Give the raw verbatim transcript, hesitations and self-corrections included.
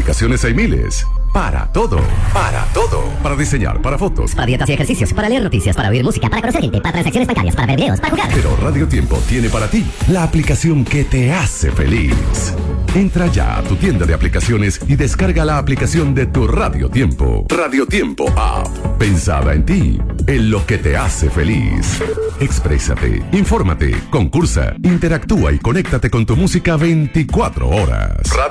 Aplicaciones hay miles. Para todo. Para todo. Para diseñar, para fotos. Para dietas y ejercicios, para leer noticias, para oír música, para conocer gente, para transacciones bancarias, para ver videos, para jugar. Pero Radio Tiempo tiene para ti la aplicación que te hace feliz. Entra ya a tu tienda de aplicaciones y descarga la aplicación de tu Radio Tiempo. Radio Tiempo App. Pensada en ti, en lo que te hace feliz. Exprésate, infórmate, concursa, interactúa y conéctate con tu música veinticuatro horas. Radio